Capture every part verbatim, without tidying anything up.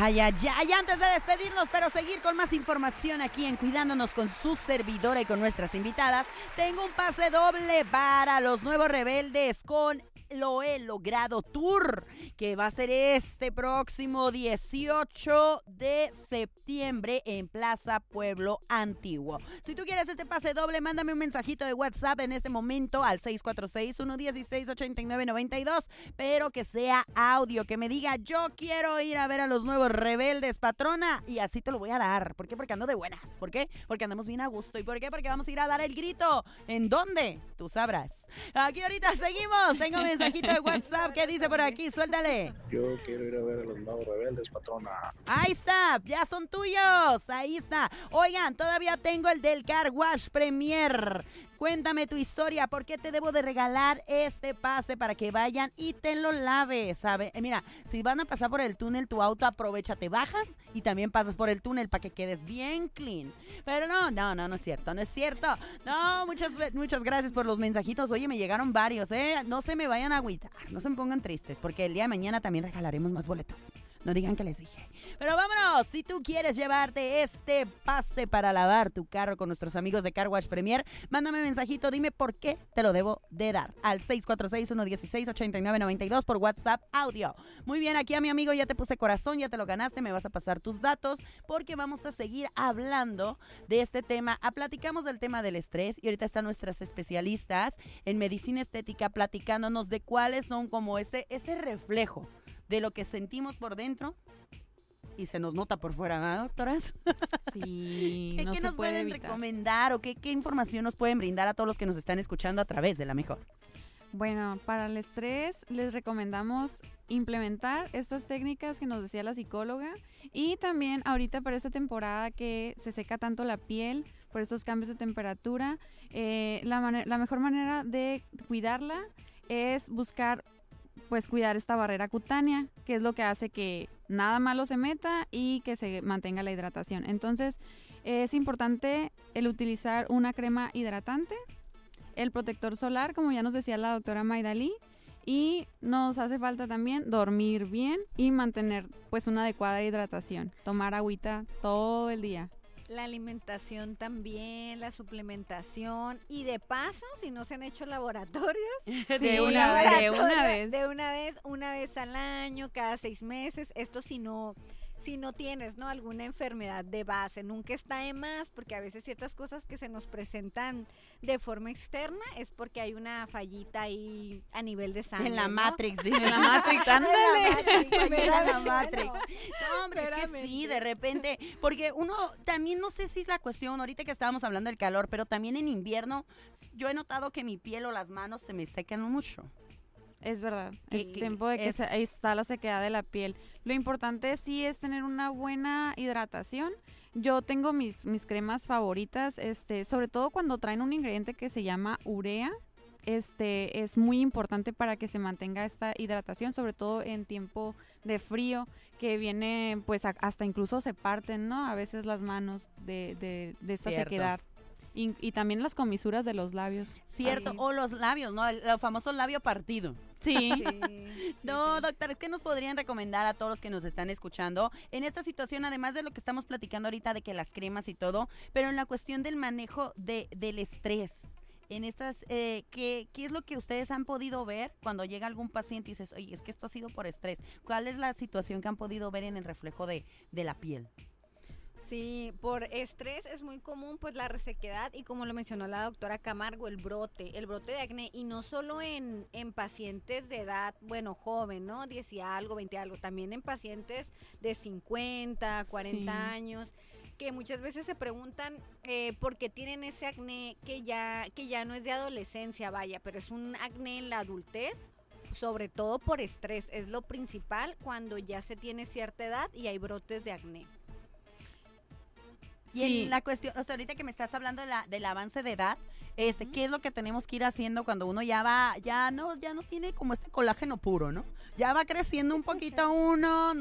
Ay, ay, ay, antes de despedirnos, pero seguir con más información aquí en Cuidándonos con su servidora y con nuestras invitadas, tengo un pase doble para los nuevos rebeldes con Lo He Logrado Tour, que va a ser este próximo dieciocho de septiembre en Plaza Pueblo Antiguo. Si tú quieres este pase doble, mándame un mensajito de WhatsApp en este momento al seis cuatro seis, uno uno seis, ocho nueve nueve dos, pero que sea audio, que me diga yo quiero ir a ver a los nuevos rebeldes, patrona, y así te lo voy a dar. ¿Por qué? Porque ando de buenas. ¿Por qué? Porque andamos bien a gusto. ¿Y por qué? Porque vamos a ir a dar el grito. ¿En dónde? Tú sabrás. Aquí ahorita seguimos. Tengo un mensajito de WhatsApp. ¿Qué dice por aquí? Suéltale. Yo quiero ir a ver a los nuevos rebeldes, patrona. Ahí está, ya son tuyos. Ahí está. Oigan, todavía tengo el del Car Wash Premier. Cuéntame tu historia, ¿por qué te debo de regalar este pase para que vayan y te lo laves? ¿Sabe? Eh, mira, si van a pasar por el túnel tu auto, aprovecha, te bajas y también pasas por el túnel para que quedes bien clean. Pero no, no, no, no es cierto, no es cierto. No, muchas, muchas gracias por los mensajitos. Oye, me llegaron varios, ¿eh? No se me vayan a agüitar, no se me pongan tristes, porque el día de mañana también regalaremos más boletos. No digan que les dije. Pero vámonos, si tú quieres llevarte este pase para lavar tu carro con nuestros amigos de Car Wash Premier, mándame un mensajito, dime por qué te lo debo de dar. Al seis cuatro seis, uno uno seis, ocho nueve nueve dos por WhatsApp audio. Muy bien, aquí a mi amigo ya te puse corazón, ya te lo ganaste, me vas a pasar tus datos, porque vamos a seguir hablando de este tema. Ah, platicamos del tema del estrés y ahorita están nuestras especialistas en medicina estética platicándonos de cuáles son como ese, ese reflejo de lo que sentimos por dentro y se nos nota por fuera, ¿verdad, doctoras? Sí, ¿Qué, no ¿qué se nos puede pueden evitar. recomendar o qué, qué información nos pueden brindar a todos los que nos están escuchando a través de La Mejor? Bueno, para el estrés les recomendamos implementar estas técnicas que nos decía la psicóloga, y también ahorita para esta temporada que se seca tanto la piel por estos cambios de temperatura, eh, la, man- la mejor manera de cuidarla es buscar pues cuidar esta barrera cutánea, que es lo que hace que nada malo se meta y que se mantenga la hidratación. Entonces, es importante el utilizar una crema hidratante, el protector solar, como ya nos decía la doctora Maidalí, y nos hace falta también dormir bien y mantener pues una adecuada hidratación, tomar agüita todo el día. La alimentación también, la suplementación, y de paso, si no se han hecho laboratorios, de una vez, de una vez. de una vez, una vez al año, cada seis meses, esto si no, si no tienes, ¿no?, alguna enfermedad de base, nunca está de más, porque a veces ciertas cosas que se nos presentan de forma externa es porque hay una fallita ahí a nivel de sangre, En la ¿no? Matrix, dice. En la Matrix, ándale. En la Espérame, Matrix. bueno. No, hombre, es que sí, Verdaderamente. de repente, porque uno también, no sé si es la cuestión, ahorita que estábamos hablando del calor, pero también en invierno, yo he notado que mi piel o las manos se me secan mucho. Es verdad, Que- es que tiempo de que es- se- ahí está la sequedad de la piel. Lo importante sí es tener una buena hidratación. Yo tengo mis, mis cremas favoritas, este, sobre todo cuando traen un ingrediente que se llama urea. Este es muy importante para que se mantenga esta hidratación, sobre todo en tiempo de frío, que viene, pues a- hasta incluso se parten, ¿no? A veces las manos de, de, de esta Cierto. sequedad. Y, y también las comisuras de los labios. Cierto, Así. o los labios, ¿no? El, el famoso labio partido. Sí. Sí, sí, No, sí. doctor, ¿qué nos podrían recomendar a todos los que nos están escuchando en esta situación, además de lo que estamos platicando ahorita de que las cremas y todo, pero en la cuestión del manejo de, del estrés? En estas, eh, ¿qué, ¿qué es lo que ustedes han podido ver cuando llega algún paciente y dices, oye, es que esto ha sido por estrés? ¿Cuál es la situación que han podido ver en el reflejo de, de la piel? Sí, por estrés es muy común pues la resequedad y, como lo mencionó la doctora Camargo, el brote, el brote de acné, y no solo en, en pacientes de edad, bueno, joven, ¿no? diez y algo, veinte y algo, también en pacientes de cincuenta, cuarenta Sí. años, que muchas veces se preguntan eh, por qué tienen ese acné que ya, que ya no es de adolescencia, vaya, pero es un acné en la adultez, sobre todo por estrés, es lo principal cuando ya se tiene cierta edad y hay brotes de acné. Y Sí. en la cuestión, o sea, ahorita que me estás hablando de la, del avance de edad, este, ¿qué es lo que tenemos que ir haciendo cuando uno ya va, ya no, ya no tiene como este colágeno puro, ¿no? Ya va creciendo un poquito uno, no, no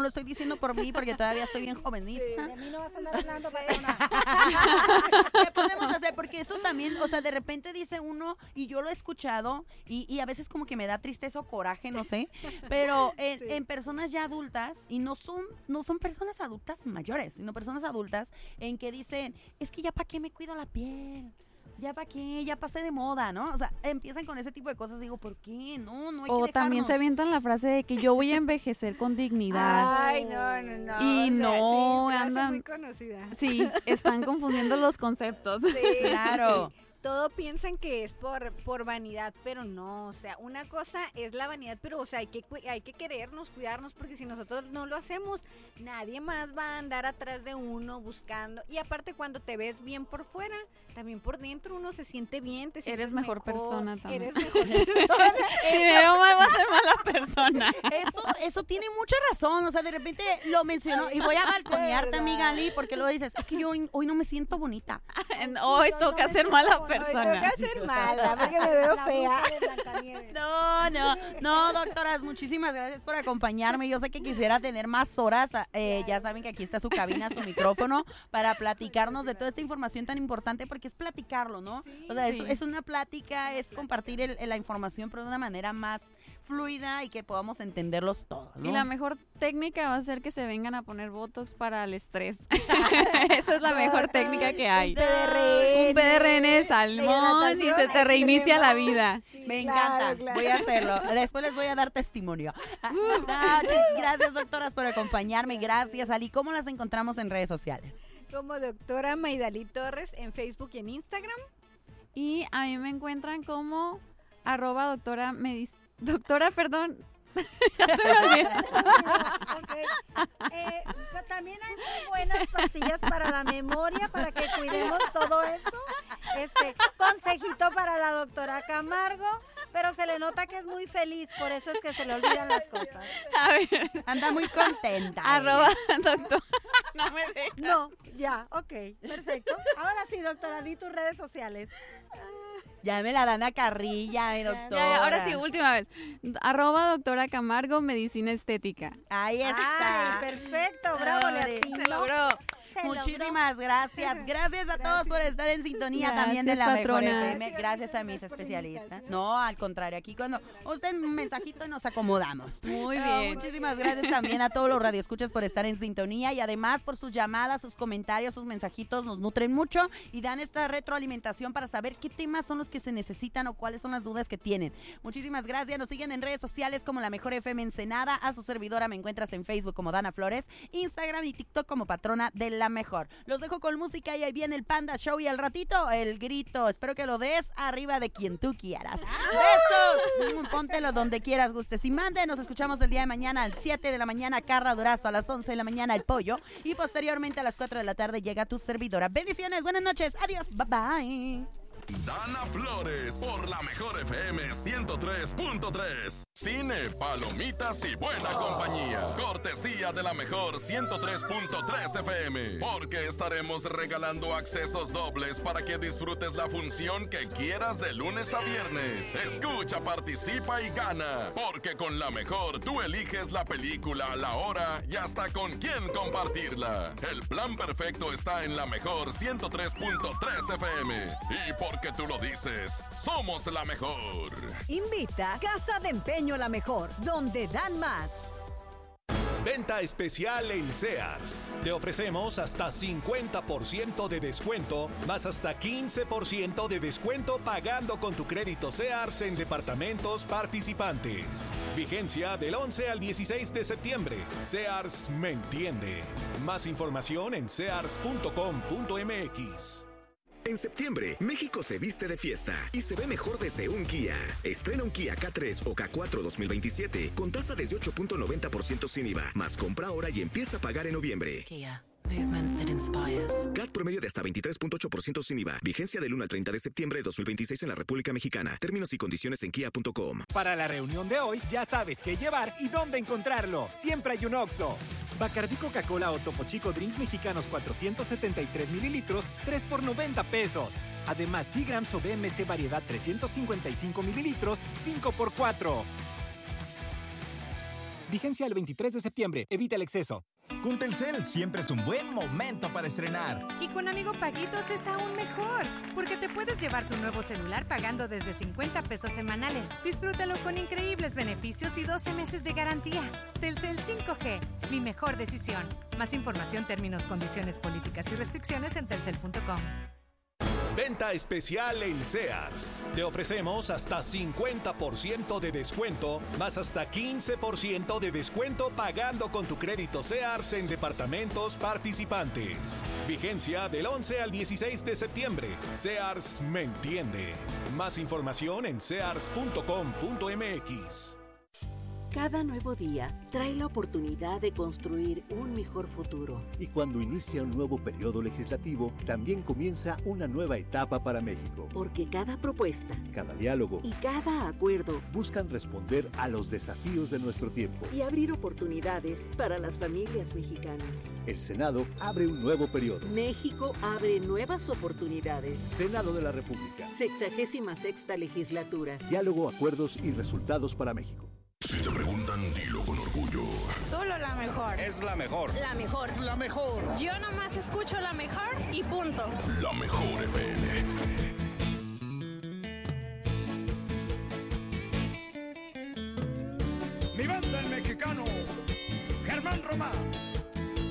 lo estoy diciendo por mí, porque todavía estoy bien jovenista. De mí no vas a andar hablando, patrona. ¿Qué podemos hacer? Porque eso también, o sea, de repente dice uno, y yo lo he escuchado, y, y a veces como que me da tristeza o coraje, no sé, pero en, Sí. en personas ya adultas, y no son, no son personas adultas mayores, sino personas adultas, en que dicen, es que ya para qué me cuido la piel. Ya para qué, ya pasé de moda, ¿no? O sea, empiezan con ese tipo de cosas. Digo, ¿por qué? No, no hay O que también dejarnos. se avientan la frase de que yo voy a envejecer con dignidad. Ay, no, no, no. Y no, sí, frase andan- muy conocida. Sí, están confundiendo los conceptos. Sí, Claro. sí. Todo piensan que es por, por vanidad, pero no, o sea, una cosa es la vanidad, pero o sea, hay que, cu- hay que querernos, cuidarnos, porque si nosotros no lo hacemos, nadie más va a andar atrás de uno buscando. Y aparte, cuando te ves bien por fuera, también por dentro uno se siente bien, te sientes Eres mejor persona también. Eres mejor persona. Si me veo mal, voy a ser mala persona. Eso, eso tiene mucha razón, o sea, de repente lo mencionó, y voy a balconearte, amiga Ali, porque luego dices, es que yo hoy, hoy no me siento bonita. Hoy no, toca no me ser siento mala bonita. Hoy persona. toca ser mala, porque me veo La fea. bruja de Blancanieves. No, no, no, doctoras, muchísimas gracias por acompañarme. Yo sé que quisiera tener más horas, eh, ya saben que aquí está su cabina, su micrófono, para platicarnos de toda esta información tan importante, porque es platicarlo, ¿no? O sea, es, Sí. es una plática, es compartir el- la información, pero de una manera más fluida y que podamos entenderlos todos, ¿no? Y la mejor técnica va a ser que se vengan a poner Botox para el estrés. Esa es la mejor técnica que hay. Un P D R N. Un P D R N, salmón, y se te reinicia la vida. Me Claro, encanta, claro. voy a hacerlo. Después les voy a dar testimonio. No, che, gracias, doctoras, por acompañarme. Gracias, Ali. ¿Cómo las encontramos en redes sociales? Como doctora Maidalí Torres en Facebook y en Instagram. Y a mí me encuentran como arroba doctora medis... Doctora, perdón. Ya se me olvidó. Ok. Eh, pero también hay muy buenas pastillas para la memoria, para que cuidemos todo esto. Este, consejito para la doctora Camargo, pero se le nota que es muy feliz, por eso es que se le olvidan las cosas. A ver, Anda muy contenta. arroba doctora. No me dejes. No, ya, ok, perfecto. Ahora sí, doctora, di tus redes sociales. Ya me la dan a carrilla, mi doctora. Ya, ya, ahora sí, última vez. Arroba doctora Camargo, medicina estética. Ahí está. Ay, perfecto, bravo, le Hombre, atinó. Se logró. Se logró. Muchísimas gracias. Gracias a todos por estar en sintonía también de la Gracias, Mejor patrona. F M. Gracias a mis especialistas. No, al contrario, aquí cuando usted un mensajito y nos acomodamos. Muy No, bien. muchísimas gracias también a todos los radioescuchas por estar en sintonía y además por sus llamadas, sus comentarios, sus mensajitos, nos nutren mucho y dan esta retroalimentación para saber qué temas son los que se necesitan o cuáles son las dudas que tienen. Muchísimas gracias, nos siguen en redes sociales como La Mejor F M Ensenada, a su servidora me encuentras en Facebook como Dana Flores, Instagram y TikTok como Patrona de La Mejor. Los dejo con música y ahí viene el Panda Show y al ratito el grito, espero que lo des arriba de quien tú quieras. ¡Besos! Mm, Póntelo donde quieras, gustes y mande. Nos escuchamos el día de mañana al siete de la mañana, Carla Durazo, a las once de la mañana, El Pollo. Y posteriormente a las cuatro de la tarde llega tu servidora. Bendiciones, buenas noches, adiós, bye bye. Dana Flores por la Mejor F M ciento tres punto tres. Cine, palomitas y buena compañía. Cortesía de la Mejor ciento tres punto tres F M. Porque estaremos regalando accesos dobles para que disfrutes la función que quieras de lunes a viernes. Escucha, participa y gana. Porque con la Mejor tú eliges la película, la hora y hasta con quién compartirla. El plan perfecto está en la Mejor ciento tres punto tres F M. Y porque tú lo dices, somos la Mejor. Invita Casa de Empeño La Mejor, donde dan más. Venta especial en Sears. Te ofrecemos hasta cincuenta por ciento de descuento, más hasta quince por ciento de descuento pagando con tu crédito Sears en departamentos participantes. Vigencia del once al dieciséis de septiembre. Sears me entiende. Más información en sears punto com punto m x. En septiembre, México se viste de fiesta y se ve mejor desde un Kia. Estrena un Kia K tres o K cuatro dos mil veintisiete con tasa desde ocho punto noventa por ciento sin I V A, más compra ahora y empieza a pagar en noviembre. Kia, movement that inspires. C A T promedio de hasta veintitrés punto ocho por ciento sin I V A. Vigencia del uno al treinta de septiembre de dos mil veintiséis en la República Mexicana. Términos y condiciones en kia punto com. Para la reunión de hoy, ya sabes qué llevar y dónde encontrarlo. Siempre hay un Oxxo. Bacardí Coca-Cola o Topo Chico Drinks Mexicanos cuatrocientos setenta y tres mililitros, tres por noventa pesos. Además, Seagrams o B M C Variedad trescientos cincuenta y cinco mililitros, cinco por cuatro. Vigencia el veintitrés de septiembre. Evita el exceso. Con Telcel siempre es un buen momento para estrenar. Y con Amigo Paguitos es aún mejor, porque te puedes llevar tu nuevo celular pagando desde cincuenta pesos semanales. Disfrútalo con increíbles beneficios y doce meses de garantía. Telcel cinco G, mi mejor decisión. Más información, términos, condiciones, políticas y restricciones en telcel punto com. Venta especial en Sears. Te ofrecemos hasta cincuenta por ciento de descuento, más hasta quince por ciento de descuento pagando con tu crédito Sears en departamentos participantes. Vigencia del once al dieciséis de septiembre. Sears me entiende. Más información en sears punto com punto m x. Cada nuevo día trae la oportunidad de construir un mejor futuro. Y cuando inicia un nuevo periodo legislativo, también comienza una nueva etapa para México. Porque cada propuesta, cada diálogo y cada acuerdo buscan responder a los desafíos de nuestro tiempo y abrir oportunidades para las familias mexicanas. El Senado abre un nuevo periodo. México abre nuevas oportunidades. Senado de la República. Sexagésima sexta legislatura. Diálogo, acuerdos y resultados para México. Si te preguntan, dilo con orgullo. Solo la mejor. Es la mejor. La mejor. La mejor. Yo nomás escucho la mejor y punto. La mejor F M. Mi banda el mexicano, Germán Román.